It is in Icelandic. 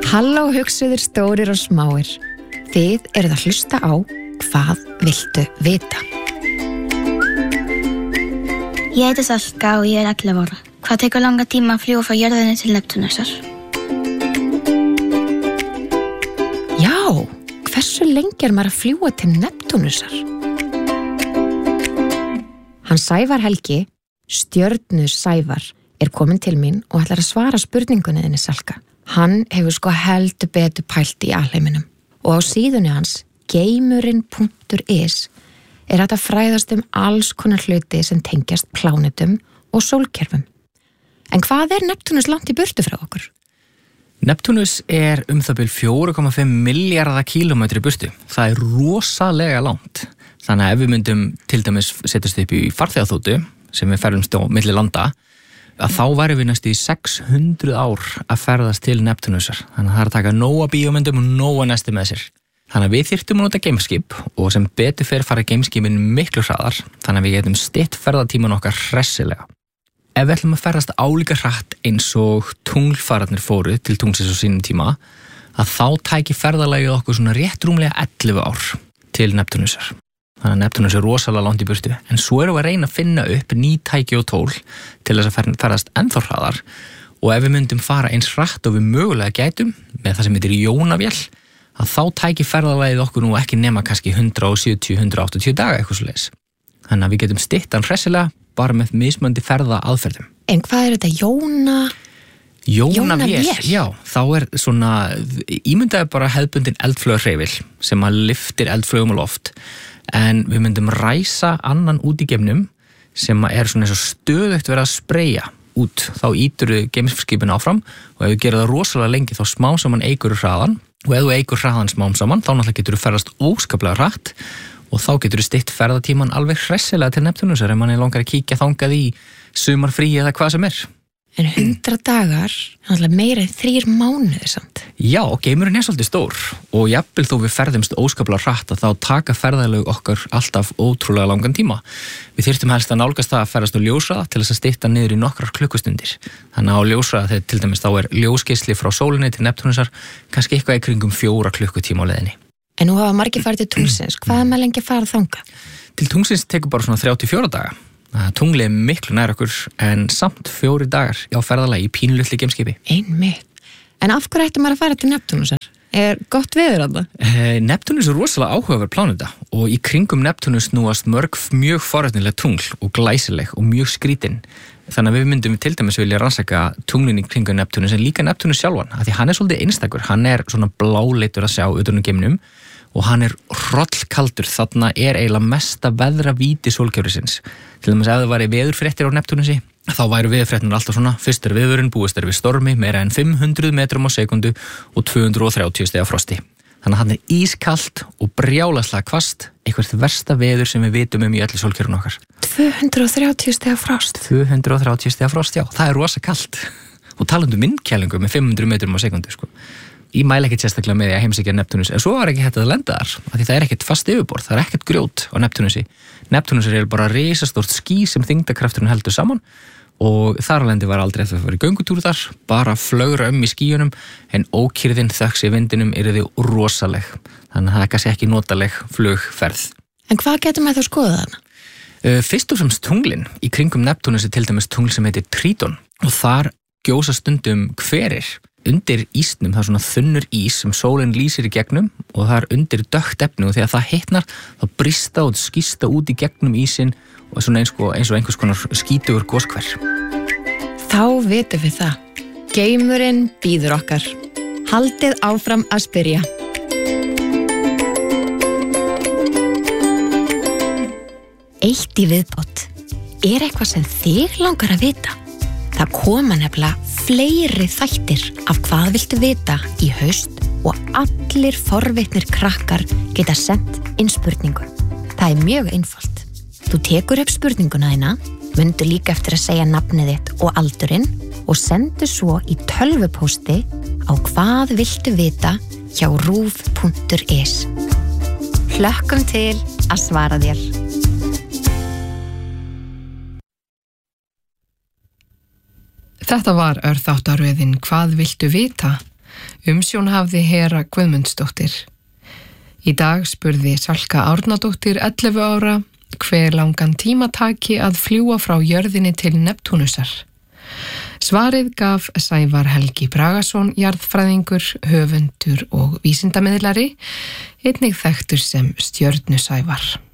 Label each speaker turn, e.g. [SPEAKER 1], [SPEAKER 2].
[SPEAKER 1] Halló hugsuðir stórir og smáir. Þið eruð að hlusta á Hvað viltu vita?
[SPEAKER 2] Ég heiti Salka og ég 11 ára. Hvað tekur langa tíma að fljúga frá jörðinni til Neptúnusar?
[SPEAKER 1] Já, hversu lengi maður að fljúga til Neptúnusar? Hann Sævar Helgi, stjörnu Sævar, komin til mín og ætlar að svara spurningunni þinni Salka. Hann hefur heldur betur pælt í alheiminum og á síðunni hans, geimurinn.is, hægt að fræðast alls konar hluti sem tengjast plánetum og sólkerfum. En hvað Neptúnus langt í burtu frá okkur?
[SPEAKER 3] Neptúnus það bil 4,5 milljarða kílómetri burtu. Það rosalega langt. Þannig að ef við myndum til dæmis setjast upp í farþegaþotu sem við ferðumst á milli landa, að þá værum við næst í 600 ár að ferðast til Neptúnusar. Þannig að það að taka nóga bíómyndum og nóga nesti með sér. Þannig að við þyrftum að nota geimskip og sem betur fer fara geimskipin miklu hraðar, þannig að við getum stytt ferðatíman okkar hressilega. Ef við ætlum að ferðast álíka hratt eins og tunglfararnir fóru til tunglsins á sínum tíma, að þá tæki ferðalagið okkur svona rétt rúmlega 11 ár til Neptúnusar. Þannig að Neptúnus rosalega langt í burtu, en svo erum við að reyna að finna upp ný tæki og tól til þess að ferðast ennþá hraðar, og ef við myndum fara eins hratt og við mögulega gætum með það sem heitir jónavél, að þá tæki ferðalagið okkur nú ekki nema kannski 170-180 daga eitthvað svoleiðis. Þannig að við getum stytt hann hressilega bara með mismunandi ferða aðferðum.
[SPEAKER 1] En hvað þetta
[SPEAKER 3] Jónavél? Já, þá svona, ímyndaði bara hefðbundin eldflaugarhreyfil sem að lyftir eldflaugum á loft, en við myndum ræsa annan út í geimnum sem er svona eins og stöðugt verið að spreyja út. Þá ítur geimskipin áfram og ef við gerum það rosalega lengi þá smám saman eykur hraðan, og ef þú eykur hraðan smám saman þá náttúrulega getur þú ferðast óskaplega hratt og þá getur þú stytt ferðatíman alveg hressilega til Neptúnusar ef manni langar að kíkja þangað í sumarfrí eða hvað sem er.
[SPEAKER 1] En 100 dagar, náttúrulega meira en 3 mánuðir samt.
[SPEAKER 3] Já, geimurinn svolítið stór og jafnvel þó við ferðumst óskaplega hratt að þá taka ferðalög okkar alltaf ótrúlega langan tíma. Við þyrftum helst að nálgast það að ferðast á ljóshraða til þess að stytta niður í nokkrar klukkustundir. Þannig að á ljóshraða þegar til dæmis þá ljósgeisli frá sólinni til Neptúnusar kannski eitthvað í kringum 4 klukkutíma á leiðinni.
[SPEAKER 1] En nú hafa margir farið til tunglsins. Hvað með lengi að fara þangað?
[SPEAKER 3] Til tunglsins tekur bara svona 34 daga. Tunglið miklu nær okkur en samt 4 dagar á ferðalagi í pínulitli geimskipi.
[SPEAKER 1] Einmitt. En af hverju ætti maður að fara til Neptúnusar? Gott veður þarna?
[SPEAKER 3] Neptúnus rosalega áhugaverð pláneta og í kringum Neptúnus snúast mörg mjög forvitnileg tungl og glæsileg og mjög skrítin. Þannig að við myndum til dæmis vilja rannsaka tunglin í kringum Neptúnus en líka Neptúnus sjálfan, af því hann svolítið einstakur. Hann svona bláleitur að sjá utan geimnum og hann hrollkaldur. Þarna eiginlega mesta veðravíti sólkerfisins. Til dæmis ef það væri veðurfréttir á Neptúnusi, þá væru veðurfréttirnar alltaf svona: fyrst viðvörun, búist við stormi, meira en 500 metrum á sekundu og 230 stiga frosti. Þannig að hann ískalt og brjálæslega hvasst, eitthvað versta veður sem við vitum í öllu sólkerfinu okkar.
[SPEAKER 1] 230 stiga frost?
[SPEAKER 3] 230 stiga frost, já, það rosa kalt. Og talandi vindkælingu með 500 metrum á sekundu, sko. Ég mæla ekkert sérstaklega með því að heimsækja Neptúnus, en svo var ekki hægt að lenda þar, af því það ekkert fast yfirborð, það ekkert grjót á Neptúnusi. Neptúnus bara risastórt ský sem þyngdarkrafturinn heldur saman og þar alveg var aldrei eftir að fara í göngutúr þar, bara flögra í skýjunum, en ókyrrðin þöggs í vindinum yrði rosaleg, þannig að það kannski ekki notaleg flugferð.
[SPEAKER 1] En hvað getur maður þá skoðað þarna?
[SPEAKER 3] Fyrst og fremst tunglin. Í kringum Neptúnusi til dæmis tungl sem heitir Tríton og þar gjósa stundum hverir. Undir ísnum, það svona þunnur ís sem sólin lýsir í gegnum og það undir dökkt efni og þegar það hitnar þá brista og skýsta út í gegnum ísin og svona eins og einhvers konar skítugur goshver.
[SPEAKER 1] Þá vitum við það. Geimurinn bíður okkar. Haldið áfram að spyrja. Eitt í viðbót. Eitthvað sem þig langar að vita? Það koma nefnilega fleiri þættir af Hvað viltu vita í haust og allir forvitnir krakkar geta sent inn spurningu. Það mjög einfalt. Þú tekur upp spurninguna þína, mundu líka eftir að segja nafnið þitt og aldurinn og sendu svo í tölvupósti á Hvað viltu vita hjá ruv.is. Hlökkum til að svara þér.
[SPEAKER 4] Þetta var örþáttaröðin Hvað viltu vita? Umsjón hafði Hera Guðmundsdóttir. Í dag spurði Salka Árnadóttir 11 ára hve langan tíma taki að fljúga frá jörðinni til Neptúnusar. Svarið gaf Sævar Helgi Bragason, jarðfræðingur, höfundur og vísindamiðlari, einnig þekktur sem Stjörnu Sævar.